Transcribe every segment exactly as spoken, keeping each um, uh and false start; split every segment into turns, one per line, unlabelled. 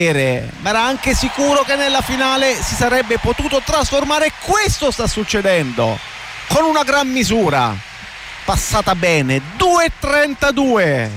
ma era anche sicuro che nella finale si sarebbe potuto trasformare. Questo sta succedendo con una gran misura passata bene, due e trentadue.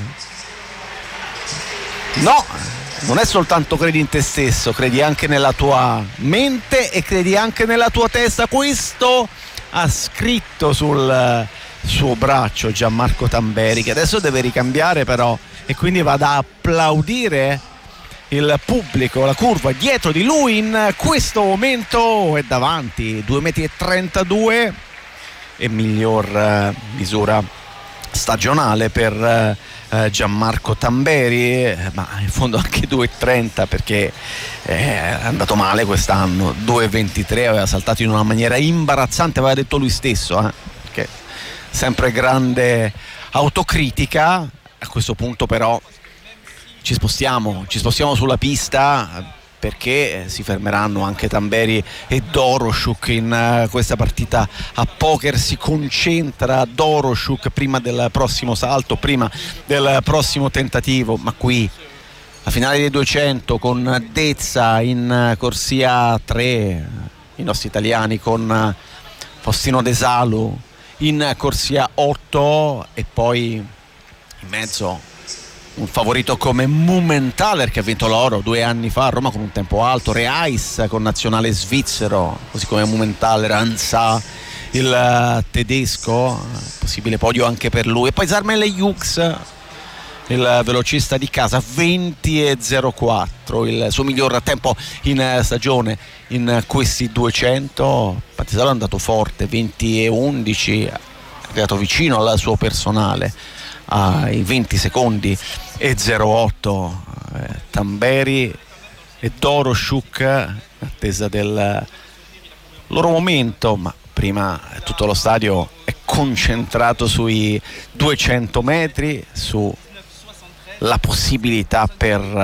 No, non è soltanto credi in te stesso, credi anche nella tua mente e credi anche nella tua testa. Questo ha scritto sul suo braccio Gianmarco Tamberi, che adesso deve ricambiare però, e quindi va ad applaudire il pubblico. La curva dietro di lui in questo momento è davanti, due metri e trentadue, e miglior eh, misura stagionale per eh, Gianmarco Tamberi, eh, ma in fondo anche due e trenta, perché è andato male quest'anno. Due e ventitré, aveva saltato in una maniera imbarazzante, aveva detto lui stesso, eh, che sempre grande autocritica. A questo punto però ci spostiamo, ci spostiamo sulla pista, perché si fermeranno anche Tamberi e Doroschuk in questa partita a poker. Si concentra Doroschuk prima del prossimo salto, prima del prossimo tentativo, ma qui la finale dei duecento con Dezza in corsia tre, i nostri italiani, con Faustino De Salu in corsia otto, e poi in mezzo un favorito come Mumenthaler, che ha vinto l'oro due anni fa a Roma con un tempo alto, Reis con nazionale svizzero, così come Mumenthaler, Ansah il tedesco, possibile podio anche per lui, e poi Zarmel Hughes, il velocista di casa, venti e zero quattro, il suo miglior tempo in stagione in questi duecento. Patisano è andato forte, venti e undici, è arrivato vicino al suo personale, ai venti secondi e zero otto. eh, Tamberi e Doroschuk in attesa del loro momento, ma prima tutto lo stadio è concentrato sui duecento metri, su la possibilità per uh,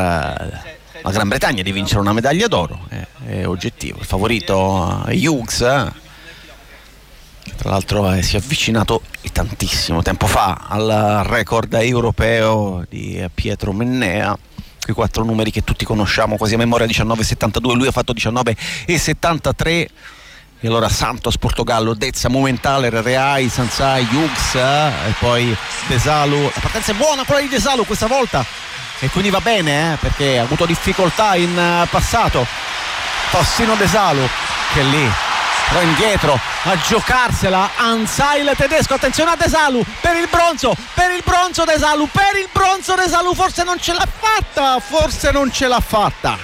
la Gran Bretagna di vincere una medaglia d'oro. È, è oggettivo. Il favorito uh, Hughes, che tra l'altro eh, si è avvicinato tantissimo tempo fa al record europeo di Pietro Mennea, quei quattro numeri che tutti conosciamo quasi a memoria, diciannove e settantadue, lui ha fatto diciannove e settantatré. E allora Santos, Portogallo, Dezza, Mumenthaler, Reis, Ansah, Hughes, eh, e poi De Salu. La partenza è buona quella di De Salu questa volta, e quindi va bene, eh, perché ha avuto difficoltà in uh, passato Faustino De Salu, che lì però indietro a giocarsela Ansah il tedesco. Attenzione a De Salu per il bronzo, per il bronzo De Salu, per il bronzo De Salu, forse non ce l'ha fatta, forse non ce l'ha fatta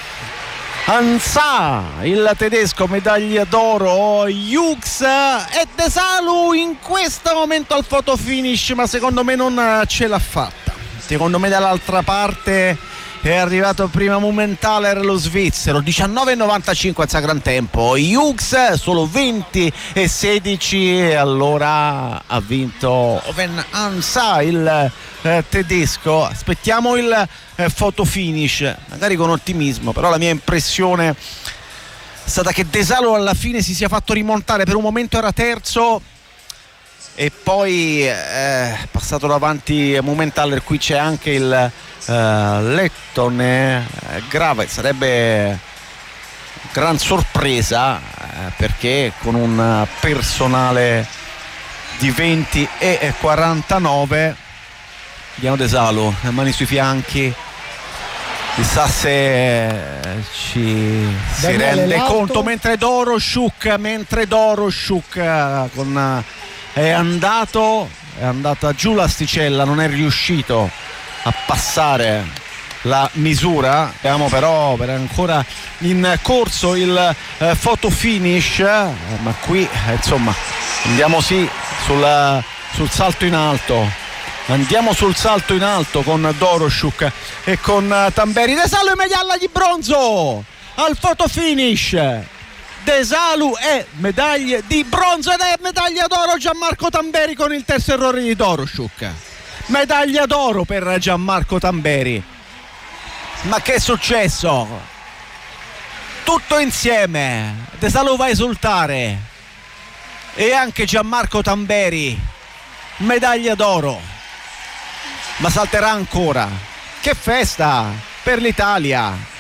Ansah il tedesco, medaglia d'oro. Hughes e De Salu in questo momento al photo finish, ma secondo me non ce l'ha fatta. Secondo me dall'altra parte è arrivato prima Mumenthaler, lo svizzero, diciannove e novantacinque al gran tempo. Hughes solo venti e sedici, e allora ha vinto Owen Ansah il eh, tedesco. Aspettiamo il eh, photo finish, magari con ottimismo, però la mia impressione è stata che De Salu alla fine si sia fatto rimontare. Per un momento era terzo e poi è eh, passato davanti Mumenthaler. Qui c'è anche il Uh, Lettone uh, grave, sarebbe gran sorpresa uh, perché con un uh, personale di venti e quarantanove. Vediamo De Salu, le mani sui fianchi, chissà se uh, ci si
Daniele
rende
l'alto.
conto, mentre Doroschuk mentre Doroschuk uh, con, uh, è andato è andata giù l'asticella, non è riuscito a passare la misura. Abbiamo però per ancora in corso il eh, photo finish, eh, ma qui eh, insomma andiamo sì sul, sul salto in alto andiamo sul salto in alto con Doroschuk e con uh, Tamberi. De Salu e medaglia di bronzo al photo finish. De Salu e medaglie di bronzo, ed è medaglia d'oro Gianmarco Tamberi con il terzo errore di Doroschuk. Medaglia d'oro per Gianmarco Tamberi. Ma che è successo? Tutto insieme. De Salu va a esultare, e anche Gianmarco Tamberi, medaglia d'oro. Ma salterà ancora. Che festa per l'Italia!